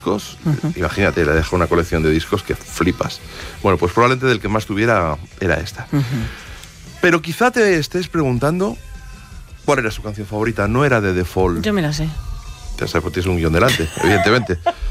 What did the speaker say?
discos. Imagínate, le deja una colección de discos que flipas. Bueno, pues probablemente del que más tuviera era esta. Pero quizá te estés preguntando cuál era su canción favorita. No era de The Fall. Yo me la sé. Ya sabes, porque tienes un guión delante, evidentemente.